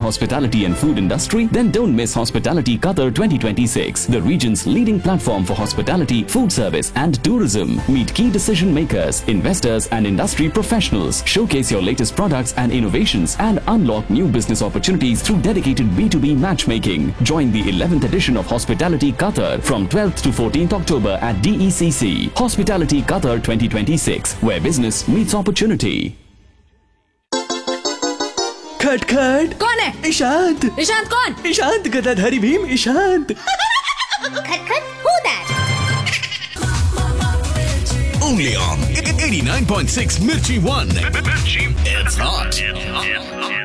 hospitality and food industry? Then don't miss Hospitality Qatar 2026, the region's leading platform for hospitality, food service and tourism. Meet key decision makers, investors and industry professionals. Showcase your latest products and innovations and unlock new business opportunities through dedicated B2B matchmaking. Join the 11th edition of Hospitality Qatar from 12th to 14th October at DECC. Hospitality Qatar 2026, where business meets opportunity. खट खट कौन है? ईशांत। ईशांत कौन? ईशांत गदाधारी भीम ईशांत। खट खट who that? Only on 89.6 Mirchi 1. It's hot.